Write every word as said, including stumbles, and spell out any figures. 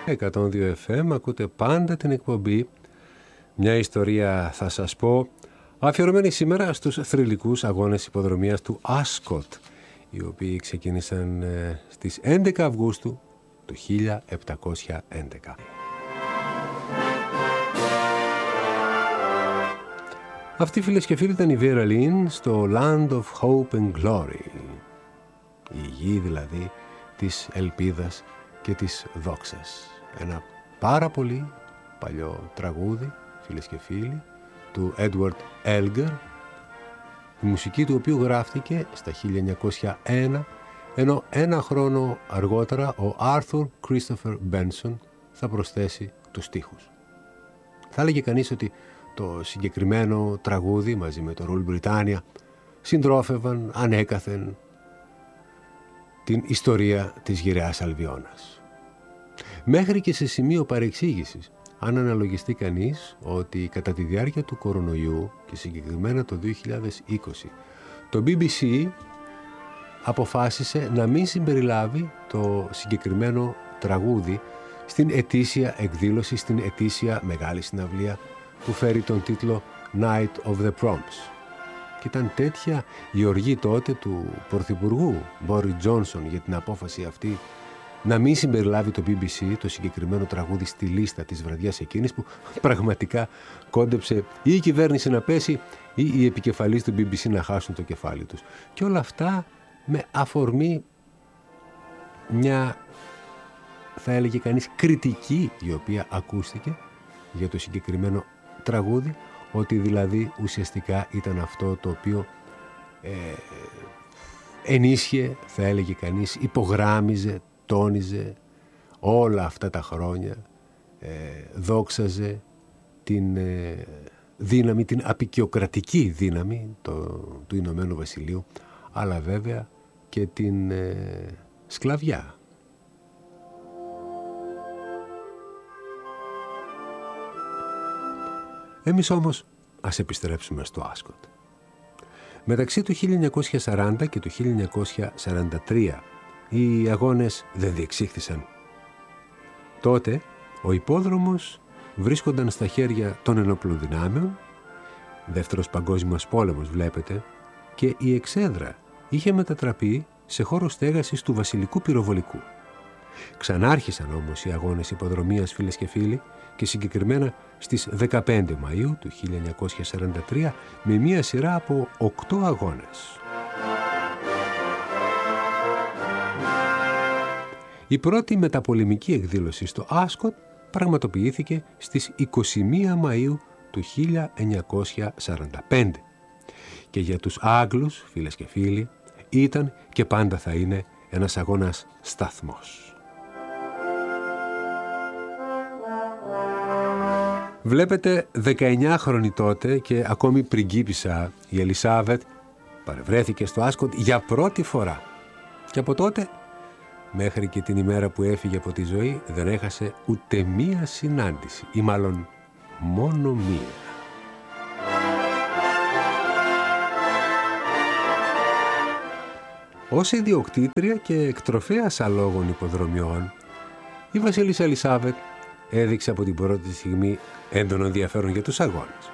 εκατόν δύο εφ εμ, ακούτε πάντα την εκπομπή «Μια ιστορία θα σας πω», αφιερωμένη σήμερα στους θρυλικούς αγώνες υποδρομίας του Άσκοτ, οι οποίοι ξεκίνησαν ε, στις έντεκα Αυγούστου του χίλια επτακόσια έντεκα. Αυτή, φίλες και φίλοι, ήταν η Βέρα Λίν στο Land of Hope and Glory, η γη δηλαδή της ελπίδας και της δόξας. Ένα πάρα πολύ παλιό τραγούδι, φίλες και φίλοι, του Edward Elgar, η μουσική του οποίου γράφτηκε στα χίλια εννιακόσια ένα, ενώ ένα χρόνο αργότερα ο Arthur Christopher Benson θα προσθέσει τους στίχους. Θα έλεγε κανείς ότι το συγκεκριμένο τραγούδι μαζί με το Rule Britannia συντρόφευαν ανέκαθεν την ιστορία της γυραιάς Αλβιώνας. Μέχρι και σε σημείο παρεξήγησης, αν αναλογιστεί κανείς ότι κατά τη διάρκεια του κορονοϊού και συγκεκριμένα το δύο χιλιάδες είκοσι, το μπι μπι σι αποφάσισε να μην συμπεριλάβει το συγκεκριμένο τραγούδι στην ετήσια εκδήλωση, στην ετήσια μεγάλη συναυλία που φέρει τον τίτλο Night of the Proms. Και ήταν τέτοια η οργή τότε του Πρωθυπουργού Μπόρις Τζόνσον για την απόφαση αυτή να μην συμπεριλάβει το μπι μπι σι το συγκεκριμένο τραγούδι στη λίστα της βραδιάς εκείνης, που πραγματικά κόντεψε ή η κυβέρνηση να πέσει ή οι επικεφαλείς του μπι μπι σι να χάσουν το κεφάλι τους. Και όλα αυτά με αφορμή μια, θα έλεγε κανείς, κριτική η οποία ακούστηκε για το συγκεκριμένο τραγούδι, ότι δηλαδή ουσιαστικά ήταν αυτό το οποίο ε, ενίσχυε, θα έλεγε κανείς, υπογράμμιζε, τόνιζε όλα αυτά τα χρόνια, ε, δόξαζε την ε, δύναμη, την απικιοκρατική δύναμη το, του Ηνωμένου Βασιλείου, αλλά βέβαια και την ε, σκλαβιά. Εμείς όμως ας επιστρέψουμε στο Άσκοτ. Μεταξύ του χίλια εννιακόσια σαράντα και του χίλια εννιακόσια σαράντα τρία οι αγώνες δεν διεξήχθησαν. Τότε ο υπόδρομος βρίσκονταν στα χέρια των ενόπλων δυνάμεων, δεύτερος παγκόσμιος πόλεμος βλέπετε, και η εξέδρα είχε μετατραπεί σε χώρο στέγασης του βασιλικού πυροβολικού. Ξανάρχισαν όμως οι αγώνες υποδρομίας, φίλες και φίλοι, και συγκεκριμένα στις δεκαπέντε Μαΐου του χίλια εννιακόσια σαράντα τρία με μία σειρά από οκτώ αγώνες. Η πρώτη μεταπολεμική εκδήλωση στο Άσκοτ πραγματοποιήθηκε στις είκοσι μία Μαΐου του χίλια εννιακόσια σαράντα πέντε και για τους Άγγλους, φίλες και φίλοι, ήταν και πάντα θα είναι ένας αγώνας σταθμός. Βλέπετε, δεκαεννιάχρονη τότε και ακόμη πριγκίπισσα η Ελισάβετ παρευρέθηκε στο Άσκοτ για πρώτη φορά. Και από τότε, μέχρι και την ημέρα που έφυγε από τη ζωή, δεν έχασε ούτε μία συνάντηση, ή μάλλον μόνο μία. Ως ιδιοκτήτρια και εκτροφέας αλόγων υποδρομιών, η βασίλισσα Ελισάβετ έδειξε από την πρώτη στιγμή έντονο ενδιαφέρον για τους αγώνες.